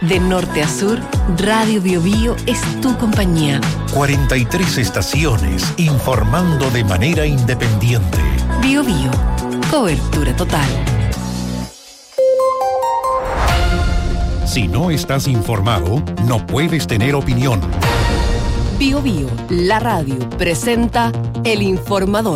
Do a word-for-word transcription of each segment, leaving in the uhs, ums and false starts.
De norte a sur, Radio Biobío es tu compañía. cuarenta y tres estaciones informando de manera independiente. Biobío, cobertura total. Si no estás informado, no puedes tener opinión. Biobío, la radio, presenta El Informador.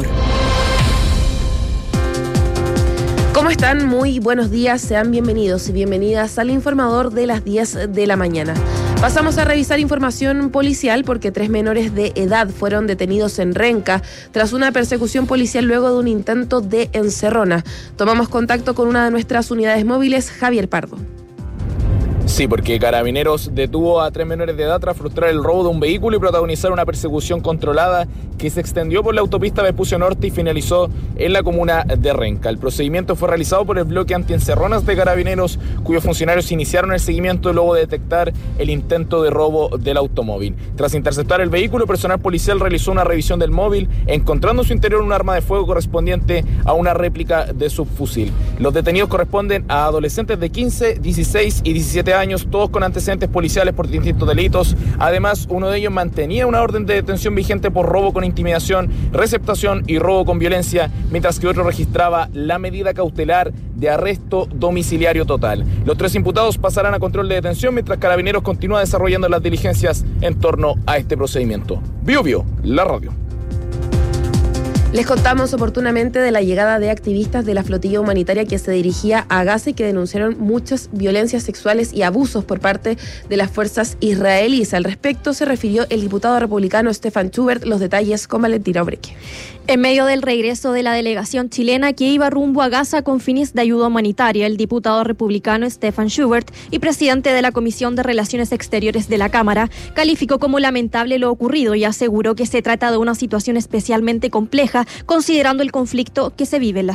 ¿Cómo están? Muy buenos días, sean bienvenidos y bienvenidas al Informador de las diez de la mañana. Pasamos a revisar información policial porque tres menores de edad fueron detenidos en Renca tras una persecución policial luego de un intento de encerrona. Tomamos contacto con una de nuestras unidades móviles, Javier Pardo. Sí, porque Carabineros detuvo a tres menores de edad tras frustrar el robo de un vehículo y protagonizar una persecución controlada que se extendió por la autopista Vespucio Norte y finalizó en la comuna de Renca. El procedimiento fue realizado por el bloque antiencerronas de Carabineros, cuyos funcionarios iniciaron el seguimiento luego de detectar el intento de robo del automóvil. Tras interceptar el vehículo, personal policial realizó una revisión del móvil, encontrando en su interior un arma de fuego correspondiente a una réplica de subfusil. Los detenidos corresponden a adolescentes de quince, dieciséis y diecisiete años, todos con antecedentes policiales por distintos delitos. Además, uno de ellos mantenía una orden de detención vigente por robo con intimidación, receptación y robo con violencia, mientras que otro registraba la medida cautelar de arresto domiciliario total. Los tres imputados pasarán a control de detención mientras Carabineros continúa desarrollando las diligencias en torno a este procedimiento. Biobío, la radio. Les contamos oportunamente de la llegada de activistas de la flotilla humanitaria que se dirigía a Gaza y que denunciaron muchas violencias sexuales y abusos por parte de las fuerzas israelíes. Al respecto se refirió el diputado republicano Stefan Schubert. Los detalles con Valentina Obreque. En medio del regreso de la delegación chilena que iba rumbo a Gaza con fines de ayuda humanitaria, el diputado republicano Stefan Schubert y presidente de la Comisión de Relaciones Exteriores de la Cámara calificó como lamentable lo ocurrido y aseguró que se trata de una situación especialmente compleja considerando el conflicto que se vive en la